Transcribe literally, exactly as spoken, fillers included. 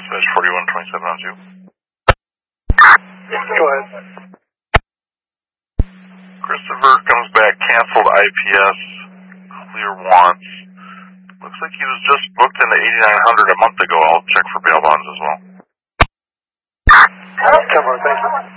Dispatch forty-one twenty-seven on two. Go ahead. Christopher comes back, canceled I P S, clear wants. Looks like he was just booked into eighty-nine hundred a month ago. I'll check for bail bonds as well. Come on, thank you.